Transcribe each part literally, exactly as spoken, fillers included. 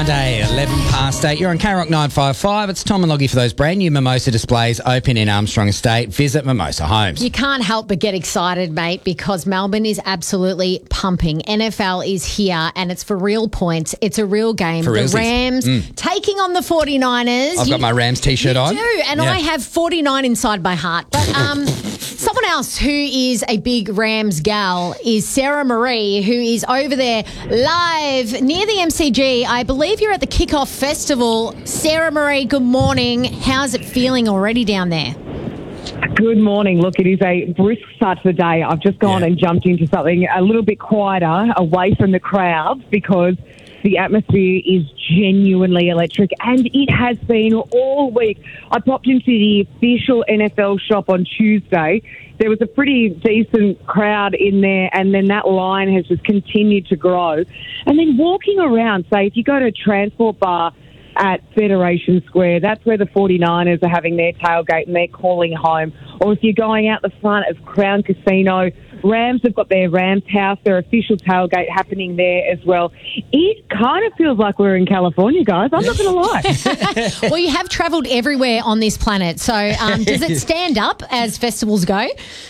Monday, eleven past eight. You're on K Rock nine five five. It's Tom and Loggie for those brand new Mimosa displays open in Armstrong Estate. Visit Mimosa Homes. You can't help but get excited, mate, because Melbourne is absolutely pumping. N F L is here and it's for real points. It's a real game. For the realsies. Rams Mm. taking on the forty-niners. I've You- got my Rams t-shirt you on. do, and Yeah. I have forty-nine inside my heart. But um, someone else who is a big Rams gal is Sarah Marie, who is over there live near the M C G. I believe you're at the Kickoff Festival. Sarah Marie, good morning. How's it feeling already down there? Good morning. Look, it is a brisk start to the day. I've just gone Yeah. and jumped into something a little bit quieter, away from the crowds, because the atmosphere is genuinely electric, and it has been all week. I popped into the official N F L shop on Tuesday. There was a pretty decent crowd in there, and then that line has just continued to grow. And then walking around, say, if you go to a transport bar at Federation Square, that's where the forty-niners are having their tailgate and they're calling home. Or if you're going out the front of Crown Casino, Rams have got their Rams House, their official tailgate happening there as well. It kind of feels like we're in California, guys. I'm not going to lie. Well, you have travelled everywhere on this planet. So um, does it stand up as festivals go?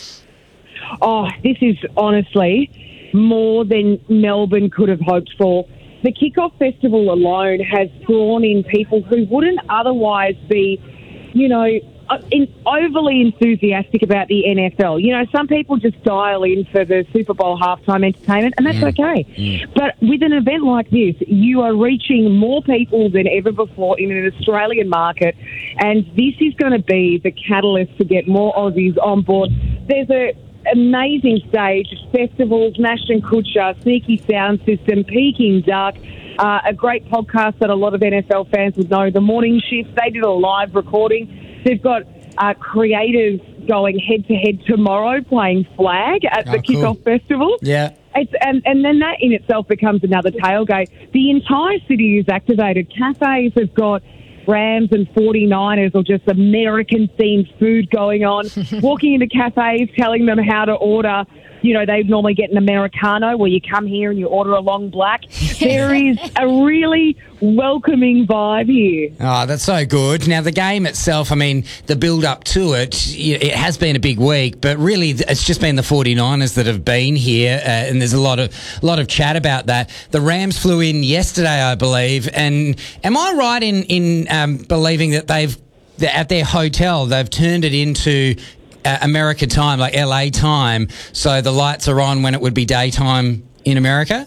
Oh, this is honestly more than Melbourne could have hoped for. The Kickoff Festival alone has drawn in people who wouldn't otherwise be, you know, in, overly enthusiastic about the N F L. You know, some people just dial in for the Super Bowl halftime entertainment, and that's Mm. okay. Mm. But with an event like this, you are reaching more people than ever before in an Australian market, and this is going to be the catalyst to get more Aussies on board. There's a amazing stage, festivals, Nash and Kutcher, Sneaky Sound System, Peking Duck, uh, a great podcast that a lot of N F L fans would know, The Morning Shift. They did a live recording. They've got uh, creators going head-to-head tomorrow playing flag at Oh, the cool. Kickoff Festival. Yeah. It's, and, and then that in itself becomes another tailgate. The entire city is activated. Cafes have got Rams and forty-niners or just American-themed food going on. Walking into cafes, telling them how to order. You know, they normally get an Americano where you come here and you order a long black. There is a really welcoming vibe here. Oh, that's so good. Now, the game itself, I mean, the build-up to it, y- it has been a big week, but really it's just been the forty-niners that have been here, uh, and there's a lot of lot of chat about that. The Rams flew in yesterday, I believe, and am I right in, in um, believing that they've, that at their hotel, they've turned it into uh, America time, like L A time, so the lights are on when it would be daytime in America?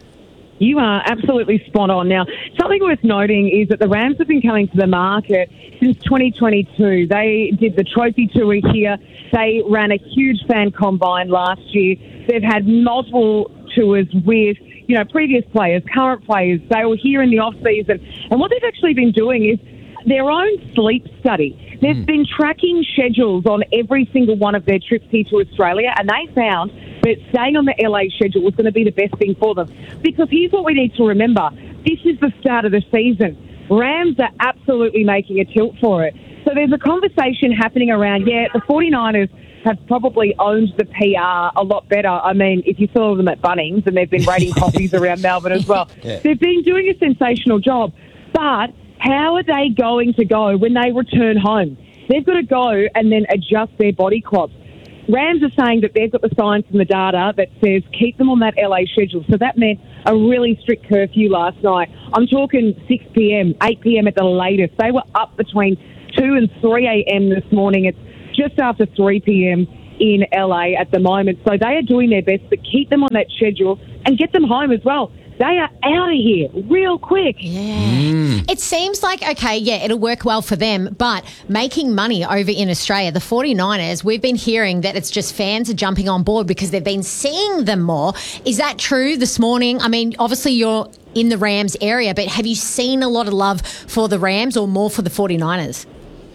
You are absolutely spot on. Now, something worth noting is that the Rams have been coming to the market since twenty twenty-two. They did the trophy tour here. They ran a huge fan combine last year. They've had multiple tours with, you know, previous players, current players. They were here in the off-season. And what they've actually been doing is their own sleep study. They've mm. been tracking schedules on every single one of their trips here to Australia, and they found that staying on the L A schedule was going to be the best thing for them. Because here's what we need to remember. This is the start of the season. Rams are absolutely making a tilt for it. So there's a conversation happening around, yeah, the forty-niners have probably owned the P R a lot better. I mean, if you saw them at Bunnings, and they've been rating coffees around Melbourne as well. Yeah. They've been doing a sensational job. But how are they going to go when they return home? They've got to go and then adjust their body clocks. Rams are saying that they've got the science and the data that says keep them on that L A schedule. So that meant a really strict curfew last night. I'm talking six p.m., eight p.m. at the latest. They were up between two and three a.m. this morning. It's just after three p.m. in L A at the moment. So they are doing their best to keep them on that schedule and get them home as well. They are out of here real quick. Yeah. Mm. It seems like, okay, yeah, it'll work well for them, but making money over in Australia, the forty-niners, we've been hearing that it's just fans are jumping on board because they've been seeing them more. Is that true this morning? I mean, obviously you're in the Rams area, but have you seen a lot of love for the Rams or more for the forty-niners?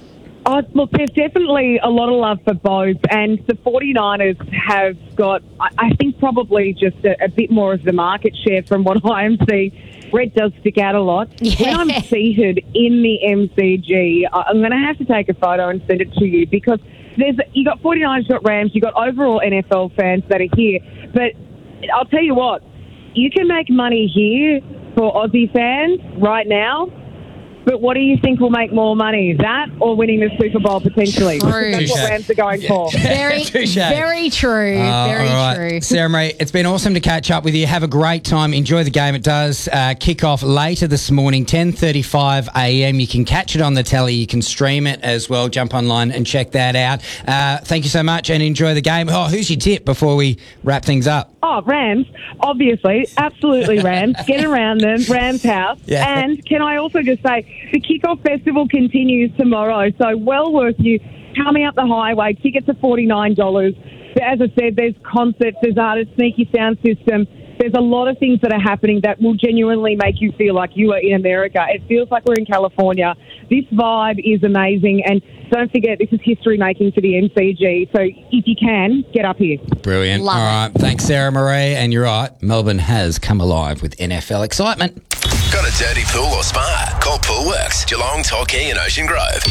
Oh, look, there's definitely a lot of love for both, and the forty-niners have got, I I think, probably just a, a bit more of the market share from what I'm seeing. Red does stick out a lot. Yeah. When I'm seated in the M C G, I- I'm going to have to take a photo and send it to you, because there's you got forty-niners, you got Rams, you got overall N F L fans that are here. But I'll tell you what, you can make money here for Aussie fans right now. But what do you think will make more money, that or winning the Super Bowl potentially? True. That's what Rams are going for. Very, very true. Uh, very all right. true. Sarah Marie, it's been awesome to catch up with you. Have a great time. Enjoy the game. It does uh, kick off later this morning, ten thirty-five a m. You can catch it on the telly. You can stream it as well. Jump online and check that out. Uh, thank you so much and enjoy the game. Oh, who's your tip before we wrap things up? Oh, Rams, obviously, absolutely Rams. Get around them, Rams house. Yeah. And can I also just say, the Kickoff Festival continues tomorrow, so well worth you coming up the highway. Tickets are forty-nine dollars. As I said, there's concerts, there's artists, sneaky sound system. There's a lot of things that are happening that will genuinely make you feel like you are in America. It feels like we're in California. This vibe is amazing. And don't forget, this is history making for the M C G. So if you can, get up here. Brilliant. Love All right. Thanks, Sarah Marie. And you're right, Melbourne has come alive with N F L excitement. Got a dirty pool or spa? Call Poolworks, Geelong, Torquay and Ocean Grove.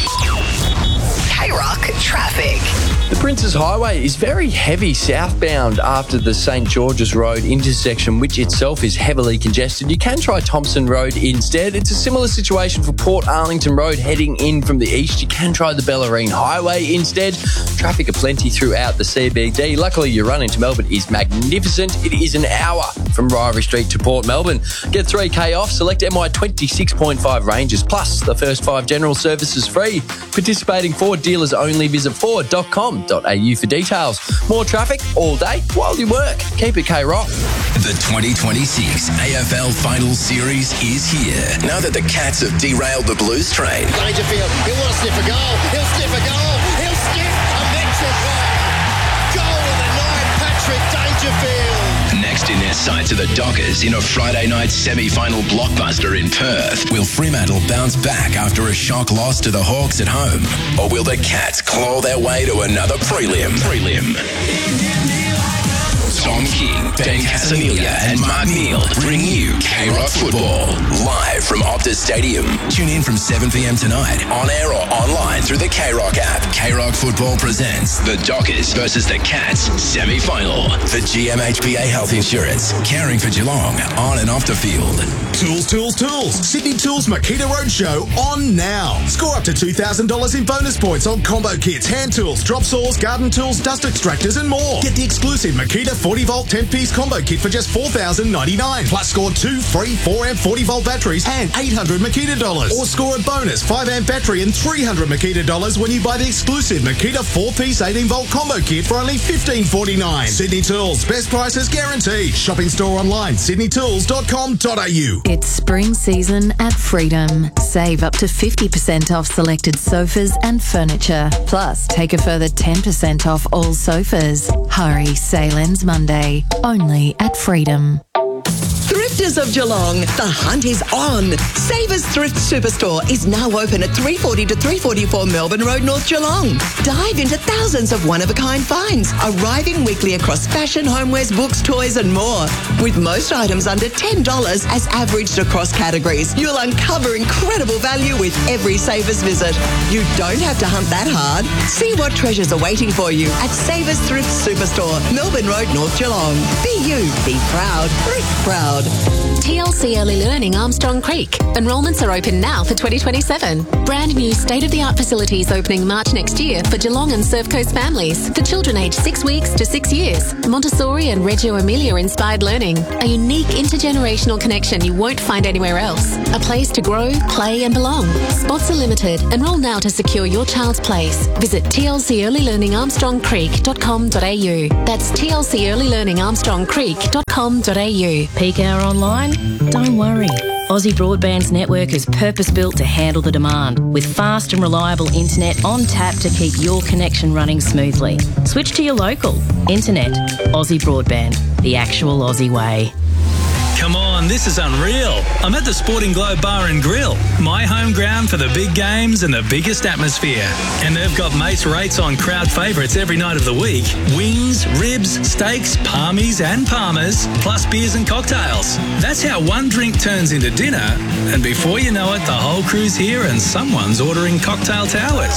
K-Rock traffic. The Princes Highway is very heavy southbound after the St George's Road intersection, which itself is heavily congested. You can try Thompson Road instead. It's a similar situation for Port Arlington Road heading in from the east. You can try the Bellarine Highway instead. Traffic aplenty throughout the C B D. Luckily, your run into Melbourne is magnificent. It is an hour from Ryrie Street to Port Melbourne. Get three K off. Select M I twenty-six point five ranges. Plus, the first five general services free. Participating Ford dealers only. Visit ford dot com dot a u for details. More traffic all day while you work. Keep it K-Rock. The twenty twenty-six A F L Final Series is here. Now that the Cats have derailed the Blues train. Dangerfield, he'll want to sniff a goal. He'll sniff a goal. He'll sniff a Metropolitan. Goal of the night, Patrick Dangerfield. Next in their sights are the Dockers in a Friday night semi-final blockbuster in Perth. Will Fremantle bounce back after a shock loss to the Hawks at home? Or will the Cats claw their way to another prelim? Prelim. Tom King, Ben Casamilia and Mark Neal bring you K-Rock Football live from Optus Stadium. Tune in from seven p m tonight on air or online through the K-Rock app. K-Rock Football presents the Dockers versus the Cats semi-final for G M H B A Health Insurance, caring for Geelong on and off the field. Tools, tools, tools. Sydney Tools Makita Roadshow on now. Score up to two thousand dollars in bonus points on combo kits, hand tools, drop saws, garden tools, dust extractors and more. Get the exclusive Makita forty volt ten piece combo kit for just four thousand ninety-nine dollars. Plus score two free four amp forty volt batteries and eight hundred Makita dollars. Or score a bonus five amp battery and three hundred Makita dollars when you buy the exclusive Makita four piece eighteen volt combo kit for only fifteen forty-nine. Sydney Tools, best prices guaranteed. Shopping store online, sydney tools dot com dot a u. It's spring season at Freedom. Save up to fifty percent off selected sofas and furniture. Plus, take a further ten percent off all sofas. Hurry, sale ends Monday. Only at Freedom. Thrifters of Geelong, the hunt is on. Savers Thrift Superstore is now open at three forty to three forty-four Melbourne Road, North Geelong. Dive into thousands of one-of-a-kind finds, arriving weekly across fashion, homewares, books, toys and more. With most items under ten dollars as averaged across categories, you'll uncover incredible value with every Savers visit. You don't have to hunt that hard. See what treasures are waiting for you at Savers Thrift Superstore, Melbourne Road, North Geelong. Be you, be proud, thrift proud. T L C Early Learning Armstrong Creek. Enrolments are open now for twenty twenty-seven. Brand new state-of-the-art facilities opening March next year for Geelong and Surf Coast families. For children aged six weeks to six years. Montessori and Reggio Emilia inspired learning. A unique intergenerational connection you won't find anywhere else. A place to grow, play and belong. Spots are limited. Enrol now to secure your child's place. Visit t l c early learning armstrong creek dot com dot a u. That's t l c early learning armstrong creek dot com dot a u. Peak hour online? Don't worry. Aussie Broadband's network is purpose-built to handle the demand, with fast and reliable internet on tap to keep your connection running smoothly. Switch to your local. Internet. Aussie Broadband. The actual Aussie way. Come on, this is unreal. I'm at the Sporting Globe Bar and Grill, my home ground for the big games and the biggest atmosphere. And they've got mates rates on crowd favourites every night of the week. Wings, ribs, steaks, palmies and palmers, plus beers and cocktails. That's how one drink turns into dinner. And before you know it, the whole crew's here and someone's ordering cocktail towers.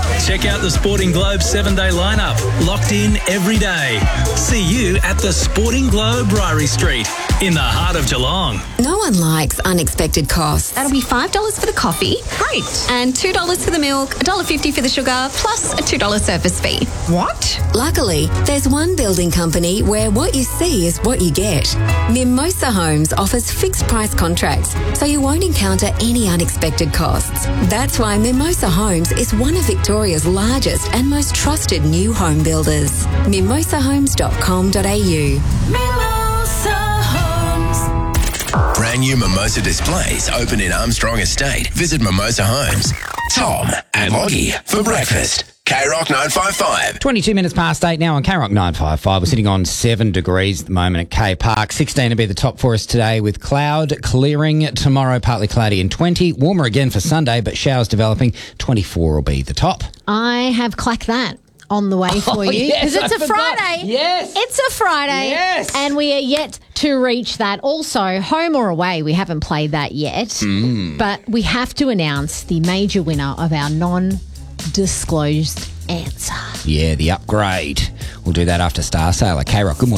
Check out the Sporting Globe seven-day lineup. Locked in every day. See you at the Sporting Globe, Ryrie Street, in the heart of Geelong. No one likes unexpected costs. That'll be five dollars for the coffee. Great. And two dollars for the milk, one dollar fifty for the sugar, plus a two dollars service fee. What? Luckily, there's one building company where what you see is what you get. Mimosa Homes offers fixed price contracts, so you won't encounter any unexpected costs. That's why Mimosa Homes is one of Victoria's largest and most trusted new home builders. mimosa homes dot com dot a u. Brand new Mimosa displays open in Armstrong Estate. Visit Mimosa Homes. Tom and Loggy for breakfast. K Rock nine five five. twenty-two minutes past eight now on K Rock nine five five. We're sitting on seven degrees at the moment at K Park. sixteen to be the top for us today with cloud clearing tomorrow, partly cloudy and twenty. Warmer again for Sunday, but showers developing. twenty-four will be the top. I have clack that on the way for Oh, you yes, because it's I a forgot. Friday. Yes. It's a Friday. Yes. And we are yet to reach that. Also, home or away, we haven't played that yet. Mm. But we have to announce the major winner of our non-disclosed answer. Yeah, the upgrade. We'll do that after Star Sailor. K Rock, good morning.